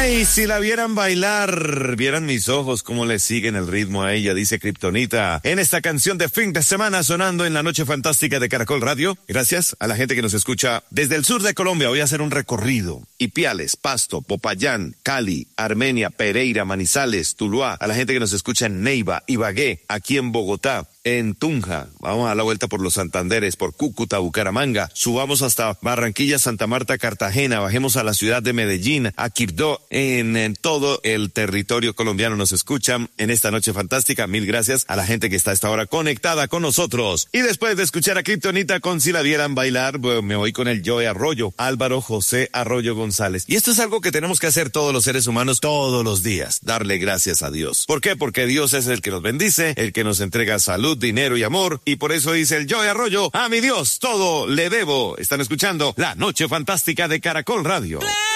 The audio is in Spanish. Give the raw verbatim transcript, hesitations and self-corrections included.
Ay, si la vieran bailar, vieran mis ojos cómo le siguen el ritmo a ella, dice Kryptonita, en esta canción de fin de semana sonando en la noche fantástica de Caracol Radio. Gracias a la gente que nos escucha desde el sur de Colombia. Voy a hacer un recorrido. Ipiales, Pasto, Popayán, Cali, Armenia, Pereira, Manizales, Tuluá. A la gente que nos escucha en Neiva, Ibagué, aquí en Bogotá, en Tunja, vamos a dar la vuelta por los Santanderes, por Cúcuta, Bucaramanga, subamos hasta Barranquilla, Santa Marta, Cartagena, bajemos a la ciudad de Medellín, a Quibdó, en, en todo el territorio colombiano nos escuchan en esta noche fantástica. Mil gracias a la gente que está a esta hora conectada con nosotros. Y después de escuchar a Kryptonita con Si la vieran bailar, bueno, me voy con el Joe Arroyo, Álvaro José Arroyo González. Y esto es algo que tenemos que hacer todos los seres humanos todos los días, darle gracias a Dios. ¿Por qué? Porque Dios es el que nos bendice, el que nos entrega salud, dinero y amor, y por eso dice el Joe Arroyo, a mi Dios todo le debo. Están escuchando la noche fantástica de Caracol Radio.